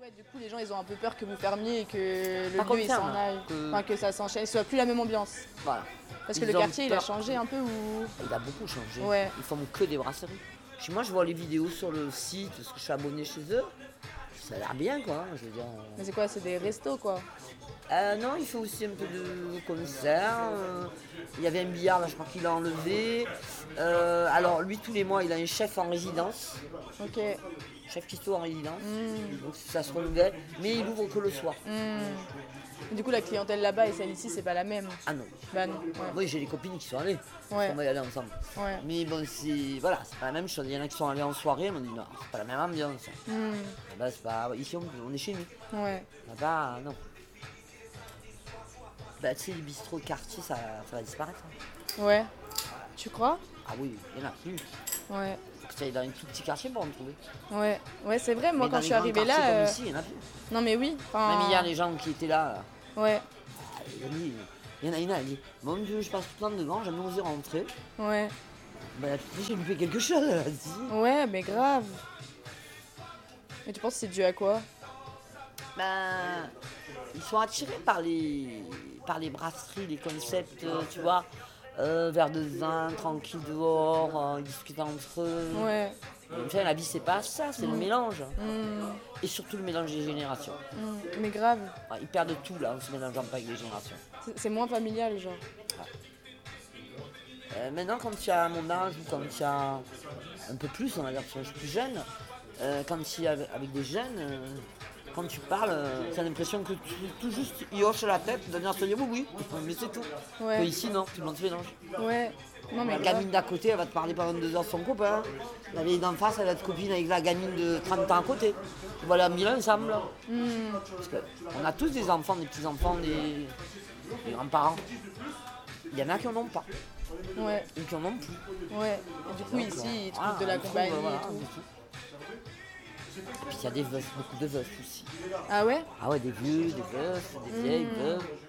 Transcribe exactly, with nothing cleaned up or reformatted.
Ouais, du coup, les gens, ils ont un peu peur que vous fermiez et que le Pas lieu, comme il ça, s'en non. aille. Que- Enfin, que ça s'enchaîne, ce soit plus la même ambiance. Voilà. Parce que Ils le ont quartier, il a peur. changé un peu ou... Il a beaucoup changé. Ouais. Ils font que des brasseries. Chez moi, je vois les vidéos sur le site, parce que je suis abonné chez eux. Ça a l'air bien, quoi. Je veux dire. Mais c'est quoi? C'est des restos, quoi. Euh, non, il fait aussi un peu de concert. euh, Il y avait un billard, là, je crois qu'il a enlevé. Euh, alors, lui, tous les mois, il a un chef en résidence. Ok. Chef cuistot en résidence. Mm. Donc, ça se renouvelle. Mais il ouvre que le soir. Mm. Du coup, la clientèle là-bas et celle ici, c'est pas la même. Ah non. Bah non. Ouais. Oui, j'ai des copines qui sont allées. Ouais. On va y aller ensemble. Ouais. Mais bon, c'est voilà, c'est pas la même chose. Il y en a qui sont allés en soirée, ils m'ont dit non, c'est pas la même ambiance. Mm. Bah, c'est pas... Ici, on, on est chez nous. Ouais. Là-bas, non. Bah, tu sais, les bistrots quartier, ça, ça va disparaître. hein. Ouais. Tu crois? Ah oui, il y en a plus. Ouais. Faut que tu ailles dans un tout petit quartier pour en trouver. Ouais. Ouais, c'est vrai. Moi, Mais quand dans je les suis grands arrivée quartiers là. comme euh, ici, il y en a plus. Non, mais oui. Enfin... Même hier, les gens qui étaient là, là, Ouais. il y en a, il y en a, il y en a, elle dit, mon Dieu, je passe tout le temps devant, jamais osé rentrer. Ouais. Bah, j'ai loupé quelque chose, elle a dit. Ouais, mais grave. Et tu penses que c'est dû à quoi? Ben, ils sont attirés par les, par les brasseries, les concepts, euh, tu vois, euh, verre de vin, tranquille dehors, euh, ils discutent entre eux. Ouais. Enfin, la vie, c'est pas ça, c'est le mélange. Mm. Et surtout le mélange des générations. Mm. Mais grave. Ouais, ils perdent tout là en se mélangeant pas avec les générations. C'est- C'est moins familial, genre. Euh, maintenant, quand tu as mon âge ou quand tu as un peu plus, on va dire, tu es plus jeune, euh, quand tu es avec, avec des jeunes, euh, quand tu parles, euh, tu as l'impression que tu, tout juste, ils hochent la tête, de dire te dire oui, oui, mais c'est tout. Ouais. Que ici, non, tout le monde se mélange. Ouais. Non, mais La grave. gamine d'à côté, elle va te parler pendant deux heures de son copain. La vieille d'en face, elle va être copine avec la gamine de trente ans à côté. Voilà, mille ensemble. Mm. Parce que on a tous des enfants, des petits-enfants, des, des grands-parents. Il y en a qui en ont pas, Ouais. ou qui en ont plus. Ouais. Et du coup, Donc, ici, euh, ils trouvent voilà, de la on trouve, compagnie euh, voilà, et tout. du tout. Et puis il y a des veufs, beaucoup de veufs aussi. Ah ouais? Ah ouais, des vieux, des veufs, des vieilles Mmh. veuves.